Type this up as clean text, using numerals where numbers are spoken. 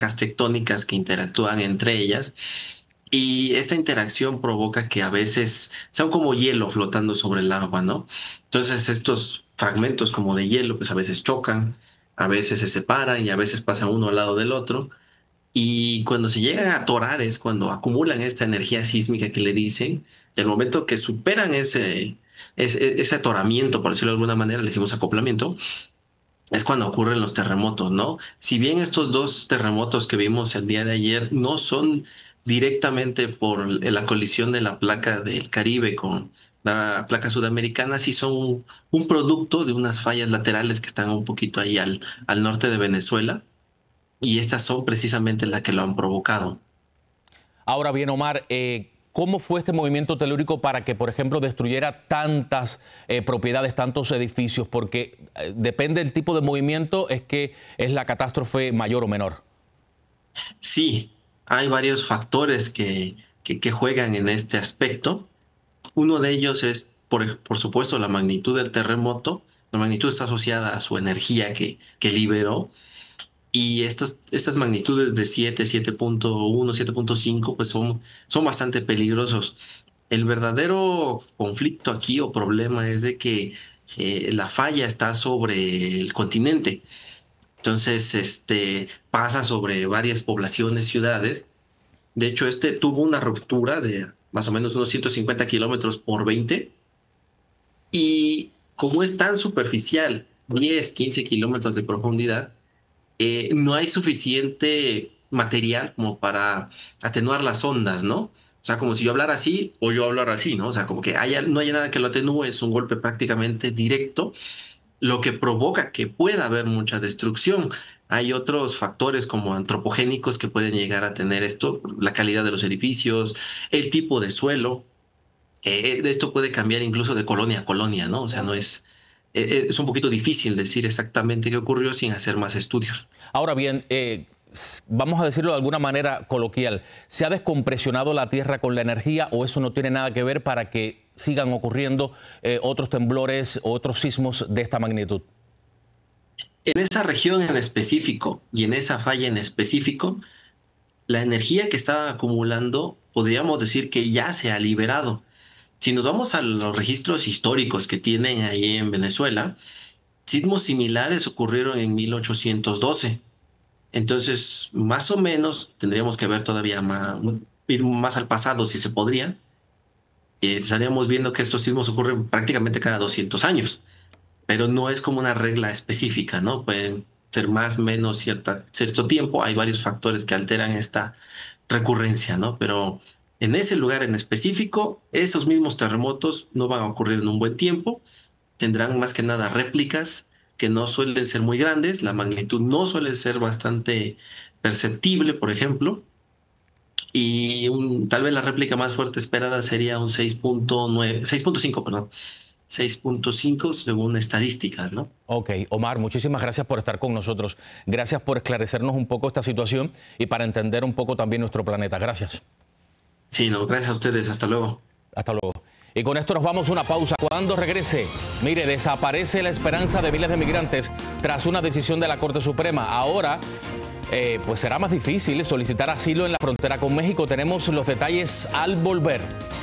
tectónicas que interactúan entre ellas. Y esta interacción provoca que a veces sean como hielo flotando sobre el agua, ¿no? Entonces estos fragmentos como de hielo, pues a veces chocan, a veces se separan y a veces pasan uno al lado del otro. Y cuando se llegan a atorar es cuando acumulan esta energía sísmica que le dicen, y al momento que superan ese atoramiento, por decirlo de alguna manera, le decimos acoplamiento, es cuando ocurren los terremotos, ¿no? Si bien estos dos terremotos que vimos el día de ayer no son directamente por la colisión de la placa del Caribe con la placa sudamericana, sí son un producto de unas fallas laterales que están un poquito ahí al norte de Venezuela, y estas son precisamente las que lo han provocado. Ahora bien, Omar, ¿cómo fue este movimiento telúrico para que, por ejemplo, destruyera tantas propiedades, tantos edificios? Porque depende del tipo de movimiento, es que es la catástrofe mayor o menor. Sí, hay varios factores que juegan en este aspecto. Uno de ellos es, por supuesto, la magnitud del terremoto. La magnitud está asociada a su energía que liberó. Y estas magnitudes de 7.1, 7.5, pues son bastante peligrosos. El verdadero conflicto aquí o problema es de que la falla está sobre el continente. Entonces, pasa sobre varias poblaciones, ciudades. De hecho, este tuvo una ruptura de más o menos unos 150 kilómetros por 20. Y como es tan superficial, 10, 15 kilómetros de profundidad, no hay suficiente material como para atenuar las ondas, ¿no? O sea, como si yo hablara así o yo hablara así, ¿no? O sea, como que no haya nada que lo atenúe, es un golpe prácticamente directo, lo que provoca que pueda haber mucha destrucción. Hay otros factores como antropogénicos que pueden llegar a tener esto, la calidad de los edificios, el tipo de suelo. Esto puede cambiar incluso de colonia a colonia, ¿no? O sea, no es, es un poquito difícil decir exactamente qué ocurrió sin hacer más estudios. Ahora bien, vamos a decirlo de alguna manera coloquial, ¿se ha descompresionado la Tierra con la energía o eso no tiene nada que ver para que sigan ocurriendo otros temblores o otros sismos de esta magnitud? En esa región en específico y en esa falla en específico, la energía que estaba acumulando, podríamos decir que ya se ha liberado. Si nos vamos a los registros históricos que tienen ahí en Venezuela, sismos similares ocurrieron en 1812. Entonces, más o menos, tendríamos que ver todavía más, ir más al pasado si se podría. Estaríamos viendo que estos sismos ocurren prácticamente cada 200 años, pero no es como una regla específica, ¿no? Pueden ser más, menos cierto tiempo. Hay varios factores que alteran esta recurrencia, ¿no? Pero en ese lugar en específico, esos mismos terremotos no van a ocurrir en un buen tiempo. Tendrán más que nada réplicas que no suelen ser muy grandes. La magnitud no suele ser bastante perceptible, por ejemplo. Y tal vez la réplica más fuerte esperada sería un 6.9, 6.5, perdón. 6.5 según estadísticas, ¿no? Ok, Omar, muchísimas gracias por estar con nosotros. Gracias por esclarecernos un poco esta situación y para entender un poco también nuestro planeta. Gracias. Sí, no, gracias a ustedes. Hasta luego. Hasta luego. Y con esto nos vamos a una pausa. Cuando regrese, mire, desaparece la esperanza de miles de migrantes tras una decisión de la Corte Suprema. Ahora, pues será más difícil solicitar asilo en la frontera con México. Tenemos los detalles al volver.